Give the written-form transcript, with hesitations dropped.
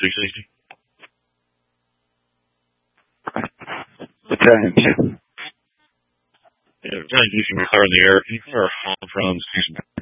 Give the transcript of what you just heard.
360. Lieutenant. Yeah, Lieutenant Houston, we're clear in the air. Can you clear our phone from Houston?